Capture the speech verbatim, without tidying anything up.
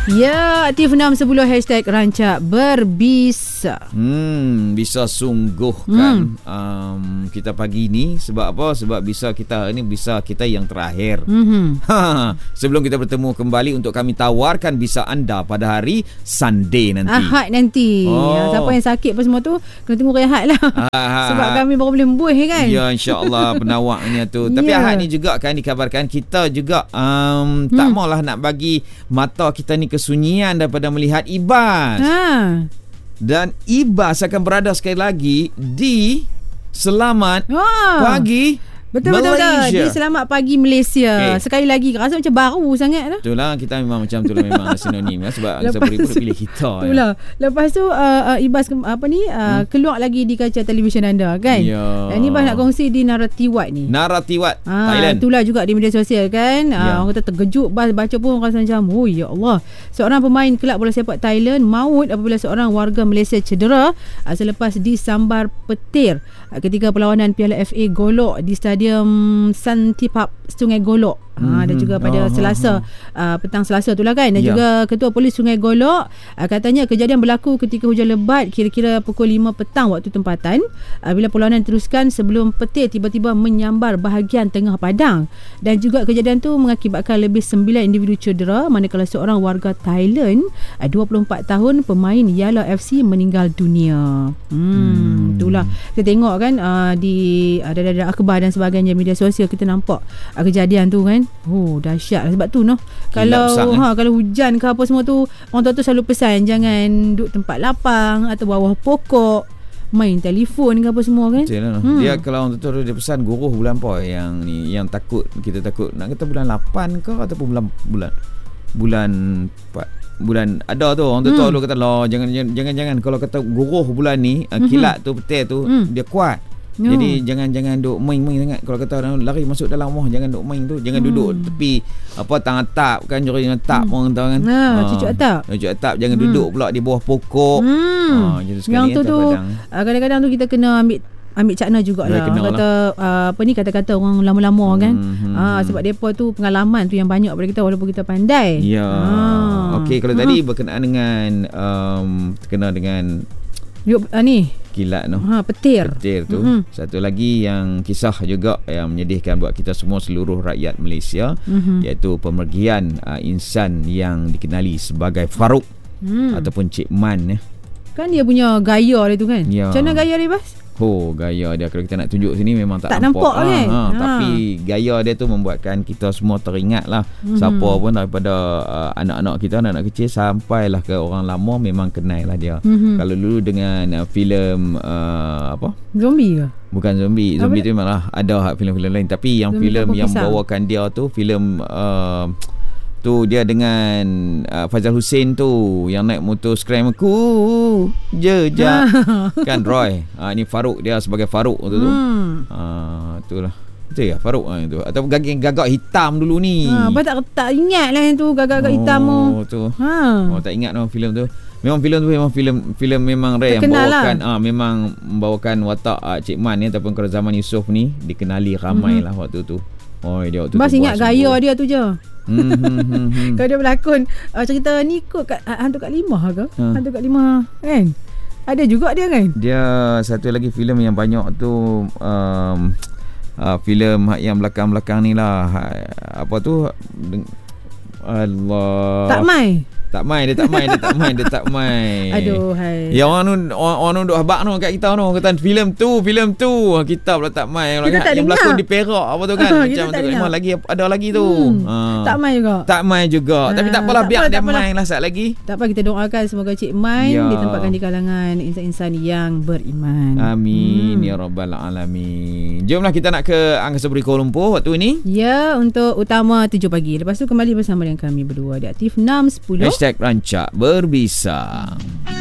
Ya, aktif enam sepuluh hashtag rancak berbisa. Hmm, bisa sungguh kan hmm. um, kita pagi ni. Sebab apa? Sebab bisa kita ni bisa kita yang terakhir. Mm-hmm. Ha, sebelum kita bertemu kembali untuk kami tawarkan bisa anda pada hari Sunday nanti. Ahad nanti. Oh. Ya, siapa yang sakit apa semua tu kena tunggu rehat lah. Ah, sebab kami baru boleh membuih kan. Ya, insya-Allah penawaknya tu. Tapi yeah. Ahad ni juga kan dikabarkan kita juga um, tak hmm. maulah nak bagi mata kita ni kesunyian daripada melihat Ibas. Ha. Dan Ibas akan berada sekali lagi di Selamat ha. Pagi Betul, betul, betul. Di Selamat Pagi Malaysia. Okay. Sekali lagi rasa macam baru sangat lah. Itulah, kita memang macam tu lah, memang sinonim lah. Sebab Angsa Puri pun pilih kita. Itulah. Ya. Lepas tu uh, uh, Ibas apa ni uh, hmm. keluar lagi di kaca televisyen anda kan. Ya. Dan Ibas nak kongsi di Naratiwat ni. Naratiwat ha, Thailand. Itulah juga di media sosial kan. Ya. Uh, orang kata terkejut Bas baca pun rasa macam oh ya Allah. Seorang pemain kelab bola sepak Thailand maut apabila seorang warga Malaysia cedera uh, selepas disambar petir uh, ketika perlawanan Piala F A Golok di stadium Santipap Sungai Golok. Ha, dan juga pada oh, Selasa uh, petang Selasa tu lah kan. Dan yeah. juga Ketua Polis Sungai Golok uh, katanya kejadian berlaku ketika hujan lebat kira-kira pukul lima petang waktu tempatan uh, bila perlawanan diteruskan sebelum petir tiba-tiba menyambar bahagian tengah padang. Dan juga kejadian tu mengakibatkan lebih sembilan individu cedera manakala seorang warga Thailand uh, dua puluh empat tahun pemain Yala F C meninggal dunia. Hmm, hmm. itulah kita tengok kan uh, di uh, ada akhbar dan sebagainya media sosial kita nampak uh, kejadian tu kan. Oh dahsyat. Sebab tu noh kalau besar, ha, kalau hujan ke apa semua tu orang tua tu selalu pesan jangan duduk tempat lapang atau bawah pokok, main telefon ke apa semua kan. Betul lah. Hmm. Dia kalau orang tua dia pesan guruh bulan apa yang ni yang takut kita takut nak kata bulan lapan ke ataupun bulan bulan bulan empat bulan ada tu orang tua hmm. tu kata lah jangan jangan jangan kalau kata guruh bulan ni hmm. kilat tu petir tu hmm. dia kuat. No. Jadi jangan-jangan duk main-main sangat. Kalau kata orang lari masuk dalam rumah jangan duk main tu. Jangan hmm. duduk tepi apa tang atap kan, juri dengan atap hmm. orang tahu kan. Ha, ha. cucuk atap. Cucuk atap jangan hmm. duduk pula di bawah pokok. Hmm. Ha, yang tu tu kadang-kadang tu kita kena ambil ambil cakna jugalah. Kata uh, apa ni kata-kata orang lama-lama hmm. kan. Hmm. Ha, sebab depa tu pengalaman tu yang banyak pada kita walaupun kita pandai. Ya. Ha. Okey, kalau hmm. tadi berkenaan dengan um, terkena dengan Yuk, uh, ni kilat tu. Ha, petir. Petir tu. Mm-hmm. Satu lagi yang kisah juga yang menyedihkan buat kita semua seluruh rakyat Malaysia mm-hmm. iaitu pemergian uh, insan yang dikenali sebagai Farouk mm. ataupun Cik Man ya. Kan dia punya gaya dia tu kan. Ya. Macam mana gaya dia Bas? Oh, gaya dia kalau kita nak tunjuk sini memang tak, tak nampak, nampak kan? ha, ha. Ha. Tapi gaya dia tu membuatkan kita semua teringat lah mm-hmm. siapa pun daripada uh, anak-anak kita, anak-anak kecil sampailah ke orang lama memang kenal lah dia. Mm-hmm. Kalau dulu dengan uh, filem uh, apa? Zombie ke? Bukan zombie. Zombie apa? Tu memang lah ada filem-filem lain. Tapi yang filem yang bawakan dia tu filem uh, tu dia dengan uh, Faizal Hussein tu yang naik motor scram ku jejak kan Roy. Ah uh, ini Farouk dia sebagai Farouk tu tu. Hmm. Ah uh, itulah. Betul ya Farouk ah uh, itu. Atau gagak gagak hitam dulu ni. Ha, apa tak tak ingatlah yang tu gagak-gagak oh, hitam tu. Oh tu. Ha. Oh tak ingat noh filem tu. Memang filem tu memang filem filem memang rare yang membawakan ah uh, memang membawakan watak uh, Cik Man ni ataupun kalau zaman Yusof ni dikenali ramai mm-hmm. lah waktu tu. Oh dia waktu Bas tu. Bas ingat gaya dia tu je. Hmm, hmm, hmm, hmm. Kalau dia berlakon uh, cerita ni kot kat, Hantu Kat Lima ke? Ha. Hantu Kat Lima kan? Ada juga dia kan? Dia satu lagi filem yang banyak tu um, uh, filem yang belakang-belakang ni lah. Apa tu? Allah. Tak Mai. Tak main dia tak main dia tak main dia tak main. Aduh hai. Ya orang tu orang, orang duk habaq tu kat kita tu kata filem tu filem tu kita pula tak main. Orang yang berlakon di Perak apa tu kan macam tu memang lagi ada lagi tu. Hmm. Ha. Tak main juga. Tak main juga. Ha. Tapi tak apalah tak biar apa, dia main lah sat lagi. Tak apa kita doakan semoga Cik Main ya. ditempatkan di kalangan insan-insan yang beriman. Amin hmm. ya rabbal alamin. Jomlah kita nak ke Angkasa Puri Kuala Lumpur waktu ni. Ya untuk utama tujuh pagi. Lepas tu kembali bersama dengan kami berdua di Aktif enam sepuluh Hashtag Rancak Berbisa.